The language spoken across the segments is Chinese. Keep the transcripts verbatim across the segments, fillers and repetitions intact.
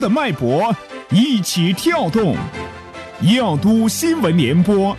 的脉搏一起跳动，药都新闻联播。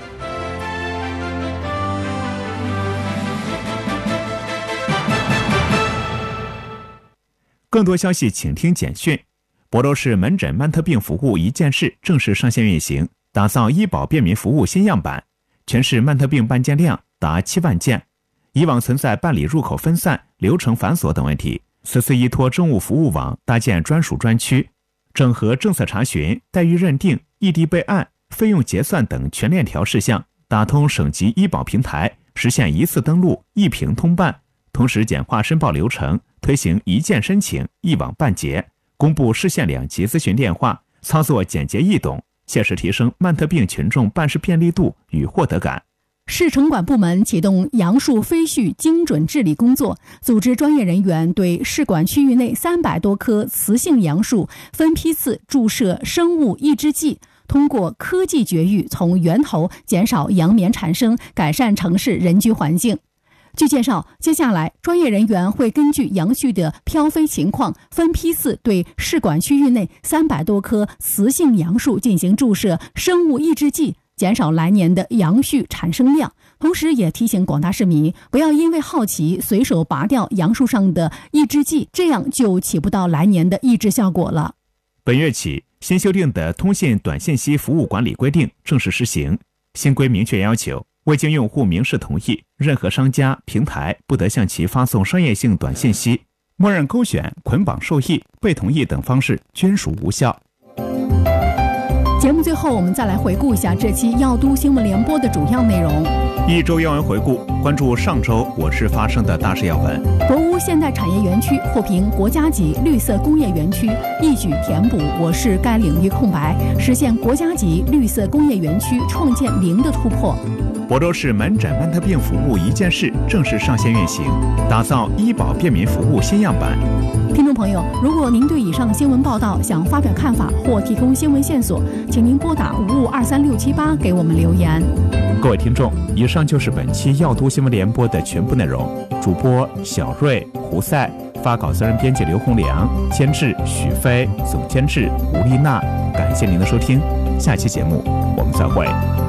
更多消息请听简讯。亳州市门诊曼特病服务一站式正式上线运行，打造医保便民服务新样板。全市曼特病办件量达七万件。以往存在办理入口分散、流程繁琐等问题，此次依托政务服务网搭建专属专区，整合政策查询、待遇认定、异地备案、费用结算等全链条事项，打通省级医保平台，实现一次登录、一屏通办，同时简化申报流程，推行一键申请、一网办结，公布市县两级咨询电话，操作简洁易懂，切实提升曼特病群众办事便利度与获得感。 市城管部门启动杨树非序精准治理工作，组织专业人员对市管区域内三百多棵雌性杨树分批次注射生物抑制剂，通过科技绝育，从源头减少杨棉产生，改善城市人居环境。据介绍，接下来专业人员会根据杨絮的飘飞情况，分批次对市管区域内三百多棵雌性杨树进行注射生物抑制剂，减少来年的杨絮产生量。同时也提醒广大市民，不要因为好奇随手拔掉杨树上的抑制剂，这样就起不到来年的抑制效果了。 本月起，新修订的通信短信息服务管理规定正式施行。新规明确要求，未经用户明示同意，任何商家、平台不得向其发送商业性短信息，默认勾选、捆绑受益、被同意等方式均属无效。 节目最后，我们再来回顾一下这期药都新闻联播的主要内容。 一周要闻回顾，关注上周我市发生的大事要闻。 国屋现代产业园区获评国家级绿色工业园区，一举填补我市该领域空白，实现国家级绿色工业园区创建零的突破。 亳州市门诊曼特病服务一站式正式上线运行，打造医保便民服务新样板。 听众朋友，如果您对以上新闻报道想发表看法或提供新闻线索，请您拨打五五二三六七八给我们留言。 各位听众，以上就是本期药都新闻联播的全部内容。主播小瑞、胡赛，发稿责任编辑刘洪良，监制许飞，总监制吴丽娜。感谢您的收听，下期节目我们再会。